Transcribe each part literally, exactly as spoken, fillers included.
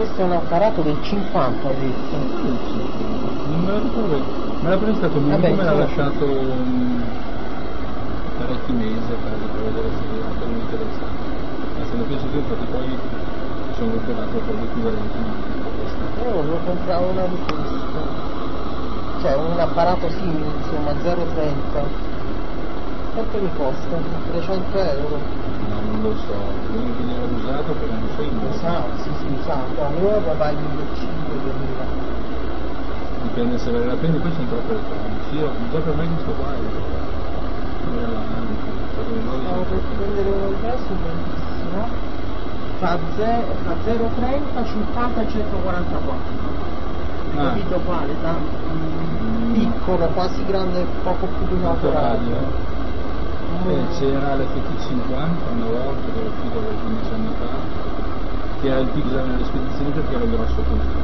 questo è un apparato del cinquanta, ho detto. Non me lo ricordo, me l'ha prestato mio amico, me l'ha lasciato um, parecchi mesi a casa per vedere se era per lui interessante. E se ne penso che infatti poi sono comprato per l'equivalente, ma io volevo comprare una di questo, cioè un apparato simile, insomma, zero virgola trenta. Quanto mi costa? trecento euro? No, non lo so, quello che viene usato però non so in usato, sì sì, usato, no, nuovo vai millecinquecento duemila. Dipende se vale la pena, poi sono troppo elettronici. Io già per me questo qua è stavo per prendere uno diverso, bellissimo, fa zero virgola trenta, cinquanta, centoquarantaquattro. Ah. Capito quale? Da mm. piccolo, quasi grande, poco più di un autoradio. Mm. Eh, c'era l'F T cinquanta una volta, che era uscito quindici anni fa, che era il pixel nelle spedizioni perché era grosso così.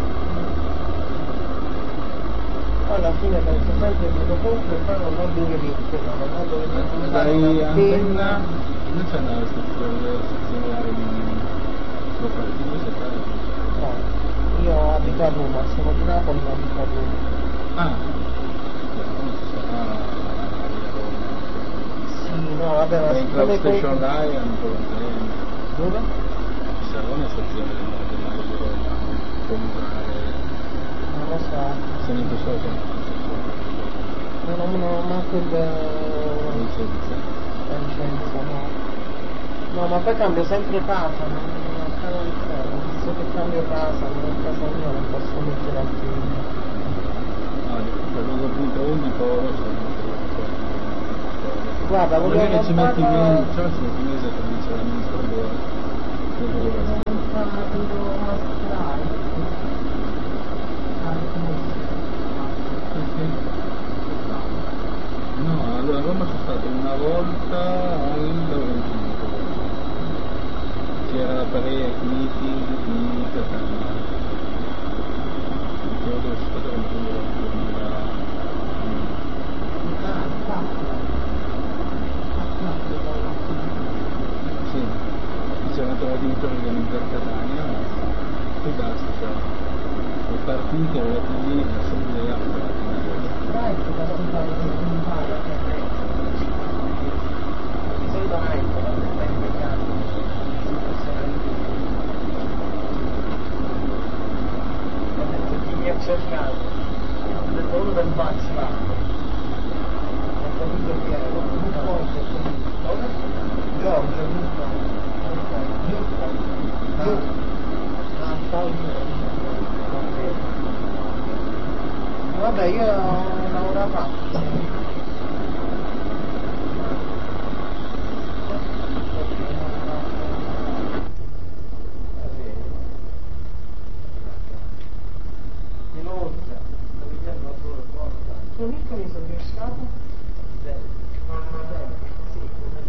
Alla fine penso sempre che lo compro e poi non ho dove metterlo, non ho dove metterlo. Dai, antenna, non c'è una stazione di proprietà, se fai? No, io abito a Roma, sono di Napoli ma abito a Roma. Ah, non ci sarà a Roma. Sì, no, vabbè, ma siccome Station Lion, dove? Ci sarà una stazione del nord di Roma, comunale. Non lo so. Se ne so che non ho no, manco il licenza. La licenza, no. No, ma poi cambio sempre casa, non cambio di cielo, visto che cambio casa, non è casa mia, non posso mettere altri. No, per lo punto ogni povero guarda, volevo che ci metti comprare... meno, cioè ci metti mese che dice l'amministratore. Volevo comprare una Sky. No, allora a Roma sono stato una volta al Laurentino, c'era la Parea Meeting di Catania, credo che sia stato nel duemila. Sì, c'erano trovati di organizzare Catania, poi basta, cioè, le partite, le lì, l'assemblea. Dai, che da non fare in Italia, di solito anche, non è ben impegnato, ho detto chi mi ha cercato, ho detto uno del Bazzilato, ho capito chi era, un forte, Giorgio, Giorgio, ah, poi vabbè, io lavoro a fatto. Inoltre, sono io mi sono pescato? Sì,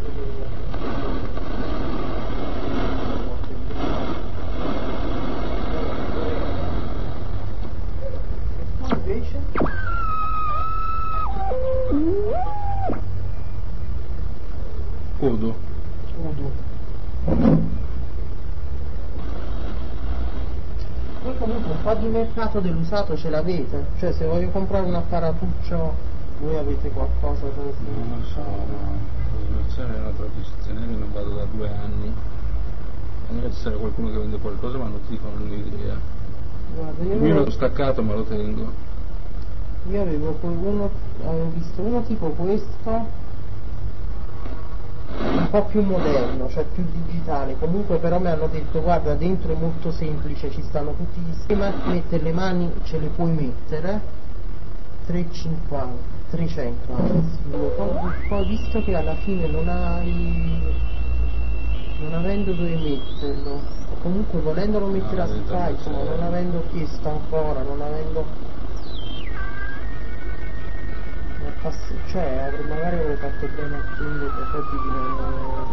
invece Udo. Udo. Voi comunque un po' di mercato dell'usato ce l'avete? Cioè se voglio comprare un apparatuccio voi avete qualcosa da dire? Non lo so, no. C'è una tradizione che non vado da due anni. Magari ci sarà qualcuno che vende qualcosa ma non ti dicono un'idea. Guarda, io Il mio l'ho staccato ma lo tengo. Io avevo uno, avevo visto uno tipo questo, un po' più moderno, cioè più digitale, comunque però mi hanno detto guarda dentro è molto semplice, ci stanno tutti gli schemi, mettere le mani ce le puoi mettere, tre virgola cinquanta, trecento anzi, poi, poi visto che alla fine non hai, non avendo dove metterlo, o comunque volendolo mettere a Skype, ma non avendo chiesto ancora, non avendo... cioè magari avevo fatto bene a chiudere, poi